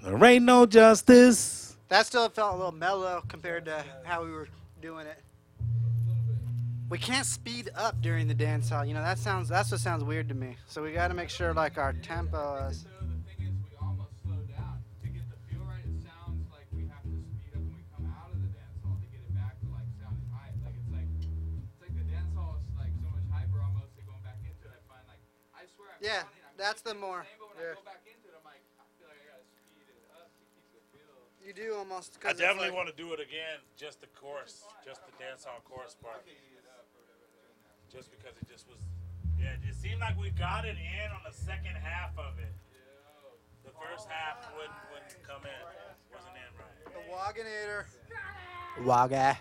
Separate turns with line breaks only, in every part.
There ain't no justice.
That still felt a little mellow compared to how we were doing it. We can't speed up during the dance hall. You know, that's what sounds weird to me. So we got to make sure like our tempo is.
So the thing is, we almost slow down to get the feel right. It sounds like we have to speed up when we come out of the dance hall to get it back to like sounding hype. Like it's like the dance hall is like so much hyper almost. Like going back into it, I find like I swear.
Yeah, that's the more.
But when I go back into it, I'm like I feel like I gotta speed it up to keep the feel.
You do almost.
I definitely want to do it again, just the chorus, just the dance hall chorus part. Just because it just was, yeah, it seemed like we got it in on the second half of it. The first half wouldn't come in, wasn't in right.
The Waganator. Waga.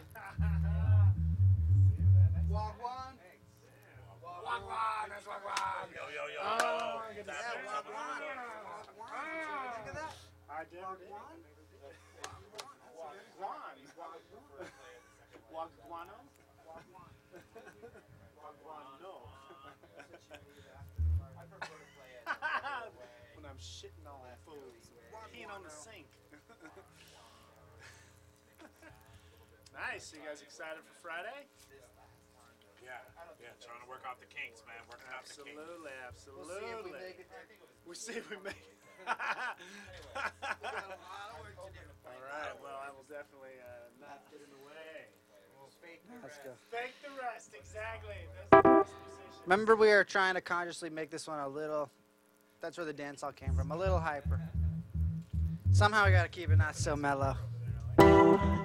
Wagwan.
Wagwan, that's Wagwan. Yo, yo, yo.
Oh, yeah, Wagwan. Think of that?
I did. Wagwan. When I'm shitting on fools, peeing on the sink. Nice. You guys excited for Friday?
Yeah, trying to work out the kinks, man. Working out the kinks.
Absolutely. We'll see if we make it. All right. Well, I will definitely not get in the way.
Let's go.
Fake the rest. Exactly. That's the best position.
Remember, we are trying to consciously make this one a little. That's where the dance all came from. A little hyper. Somehow we gotta keep it not so mellow.